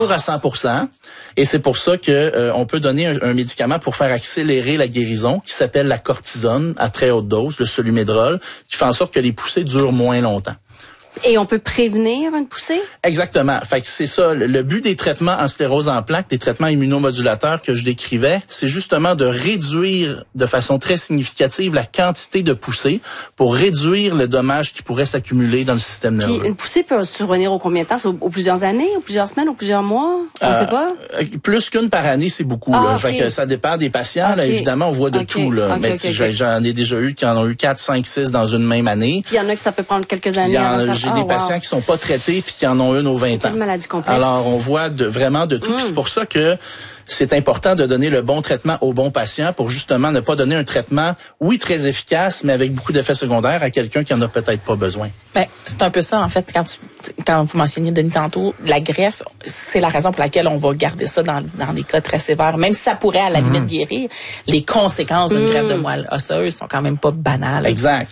à 100%, et c'est pour ça que on peut donner un médicament pour faire accélérer la guérison qui s'appelle la cortisone à très haute dose, le Solu-Médrol, qui fait en sorte que les poussées durent moins longtemps. Et on peut prévenir une poussée? Exactement. Fait que c'est ça. Le but des traitements en sclérose en plaques, des traitements immunomodulateurs que je décrivais, c'est justement de réduire de façon très significative la quantité de poussées pour réduire le dommage qui pourrait s'accumuler dans le système nerveux. Puis une poussée peut survenir au combien de temps? Aux plusieurs années, aux plusieurs semaines, aux plusieurs mois? On sait pas? Plus qu'une par année, c'est beaucoup. Là. Okay. Fait que ça dépend des patients. Là, évidemment, on voit de tout. Là. Mais j'en ai déjà eu qui en ont eu 4, 5, 6 dans une même année. Puis il y en a que ça peut prendre quelques années avant ça. J'ai des patients qui sont pas traités puis qui en ont une aux 20 ans. Une maladie complexe. Alors, on voit vraiment de tout. C'est pour ça que c'est important de donner le bon traitement au bon patient pour justement ne pas donner un traitement, oui, très efficace, mais avec beaucoup d'effets secondaires à quelqu'un qui en a peut-être pas besoin. Ben, c'est un peu ça, en fait, quand vous mentionniez, Denis, tantôt, la greffe, c'est la raison pour laquelle on va garder ça dans des cas très sévères. Même si ça pourrait, à la limite, guérir, les conséquences d'une greffe de moelle osseuse sont quand même pas banales. Exact.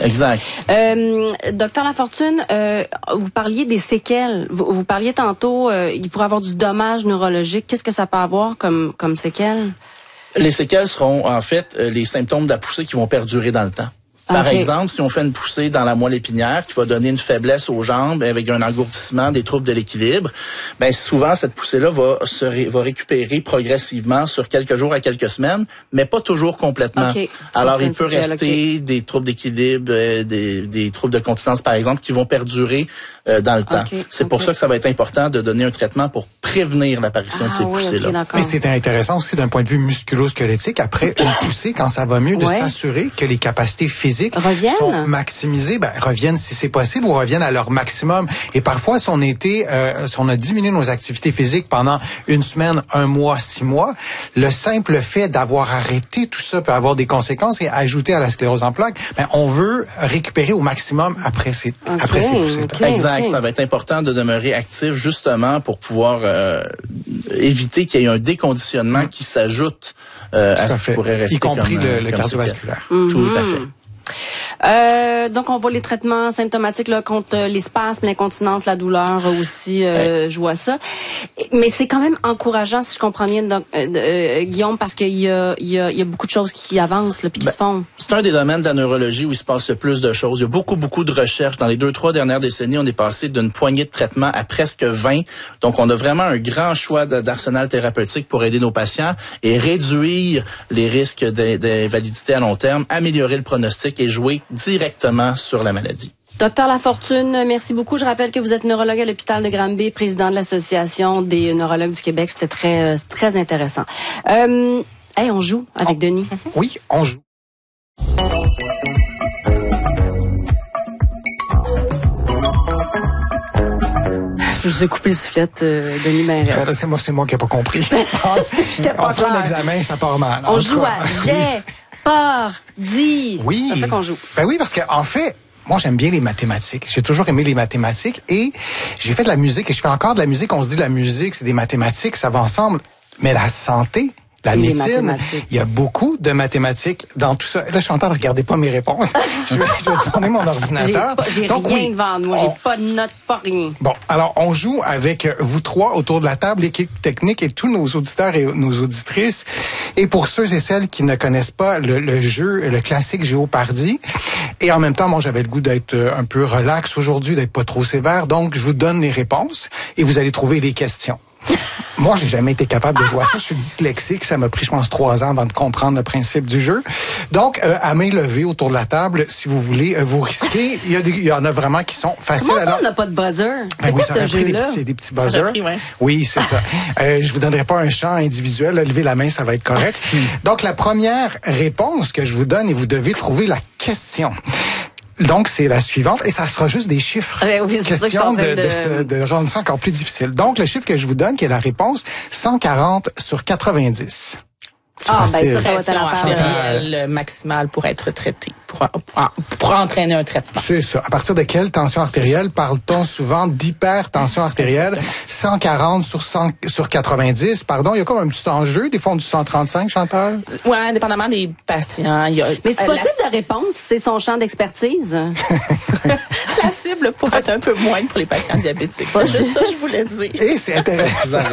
Docteur Lafortune, vous parliez des séquelles. Vous parliez tantôt, il pourrait avoir du dommage neurologique. Qu'est-ce que ça peut avoir comme séquelles? Les séquelles seront, en fait, les symptômes de la poussée qui vont perdurer dans le temps. Par exemple, si on fait une poussée dans la moelle épinière qui va donner une faiblesse aux jambes avec un engourdissement, des troubles de l'équilibre, ben souvent cette poussée-là va récupérer progressivement sur quelques jours à quelques semaines, mais pas toujours complètement. Alors il peut rester des troubles d'équilibre, des troubles de continence par exemple qui vont perdurer dans le temps. C'est pour ça que ça va être important de donner un traitement pour prévenir l'apparition de ces poussées-là. Mais c'est intéressant aussi d'un point de vue musculo-squelettique après une poussée quand ça va mieux de s'assurer que les capacités physiques sont maximisées, reviennent si c'est possible ou reviennent à leur maximum. Et parfois, si on a diminué nos activités physiques pendant une semaine, 1 mois, 6 mois, le simple fait d'avoir arrêté tout ça peut avoir des conséquences et ajouter à la sclérose en plaques, on veut récupérer au maximum après ces poussées. Exact. Ça va être important de demeurer actif justement pour pouvoir éviter qu'il y ait un déconditionnement qui s'ajoute à ce qui pourrait rester. Y compris le cardiovasculaire. Tout à fait. Donc, on voit les traitements symptomatiques là, contre les spasmes, l'incontinence, la douleur aussi, je vois ça. Mais c'est quand même encourageant, si je comprends bien, donc, Guillaume, parce qu'il y a beaucoup de choses qui avancent, là, puis qui se font. C'est un des domaines de la neurologie où il se passe le plus de choses. Il y a beaucoup de recherches. Dans les 2-3 dernières décennies, on est passé d'une poignée de traitements à presque 20. Donc, on a vraiment un grand choix d'arsenal thérapeutique pour aider nos patients et réduire les risques d'invalidité à long terme, améliorer le pronostic et jouer directement sur la maladie. Docteur Lafortune, merci beaucoup. Je rappelle que vous êtes neurologue à l'hôpital de Granby, président de l'Association des neurologues du Québec. C'était très intéressant. On joue avec Denis. Oui, on joue. Je vous ai coupé le sifflette, Denis Benrel. C'est moi qui n'ai pas compris. J'étais pas on fait un examen, ça part mal. On joue à j'ai, peur, dit. Oui. C'est ça qu'on joue. Ben oui, parce que en fait, moi, j'aime bien les mathématiques. J'ai toujours aimé les mathématiques et j'ai fait de la musique et je fais encore de la musique. On se dit la musique, c'est des mathématiques, ça va ensemble. Mais la santé, la médecine, il y a beaucoup de mathématiques dans tout ça. Là, je suis en train de regarder pas mes réponses. je vais tourner mon ordinateur. J'ai rien devant moi. J'ai pas de notes, pas rien. Bon, alors, on joue avec vous trois autour de la table, l'équipe technique et tous nos auditeurs et nos auditrices. Et pour ceux et celles qui ne connaissent pas le jeu, le classique Géopardy. Et en même temps, moi, j'avais le goût d'être un peu relax aujourd'hui, d'être pas trop sévère. Donc, je vous donne les réponses et vous allez trouver les questions. Moi, j'ai jamais été capable de jouer à ça. Je suis dyslexique. Ça m'a pris, je pense, 3 ans avant de comprendre le principe du jeu. Donc, à main levée autour de la table, si vous voulez, vous risquez. Il y en a vraiment qui sont faciles. Comment ça, on n'a pas de buzzer? C'est quoi ce jeu-là? C'est des petits buzzers. Oui, c'est ça. Je vous donnerai pas un chant individuel. Levez la main, ça va être correct. Donc, la première réponse que je vous donne, et vous devez trouver la question. Donc, c'est la suivante, et ça sera juste des chiffres. Oui, c'est ça que je suis en train de rendre ça encore plus difficile. Donc, le chiffre que je vous donne, qui est la réponse, 140 sur 90. Ah, ben ça va être pression l'affaire. artérielle maximale pour être traité, pour entraîner un traitement. C'est ça. À partir de quelle tension artérielle parle-t-on souvent d'hypertension artérielle? Exactement. 140 sur 90, pardon. Il y a comme un petit enjeu. Des fois, on dit 135, Chantal? Ouais, indépendamment des patients. Il y a, Mais c'est possible de répondre si c'est son champ d'expertise? La cible pourrait être un peu moindre pour les patients diabétiques. C'est juste ça que je voulais dire. Et c'est intéressant.